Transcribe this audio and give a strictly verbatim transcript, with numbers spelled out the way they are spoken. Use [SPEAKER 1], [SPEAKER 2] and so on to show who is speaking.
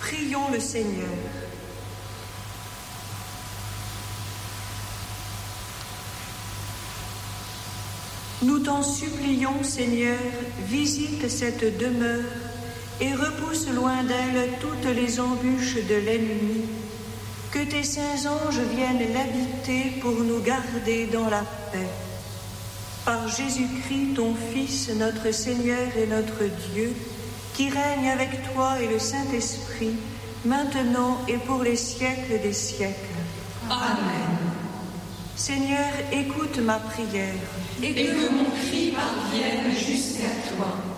[SPEAKER 1] Prions le Seigneur. Nous t'en supplions, Seigneur, visite cette demeure et repousse loin d'elle toutes les embûches de l'ennemi. Que tes saints anges viennent l'habiter pour nous garder dans la paix. Par Jésus-Christ, ton Fils, notre Seigneur et notre Dieu, qui règne avec toi et le Saint-Esprit, maintenant et pour les siècles des siècles.
[SPEAKER 2] Amen.
[SPEAKER 1] Seigneur, écoute ma prière.
[SPEAKER 2] Et que mon cri parvienne jusqu'à toi.